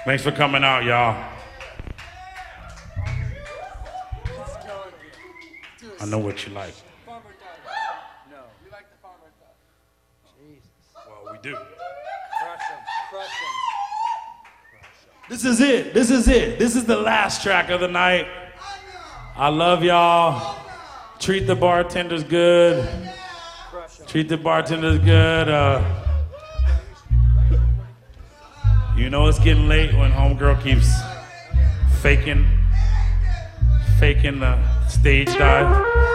Thanks for coming out, y'all. I know what you like. Farmer duck. No. We like the farmer duck. Jesus. Well, we do. Crush him. Crush him. This is it. This is it. This is the last track of the night. I love y'all. Treat the bartenders good. Treat the bartenders good. You know it's getting late when homegirl keeps faking the stage dive.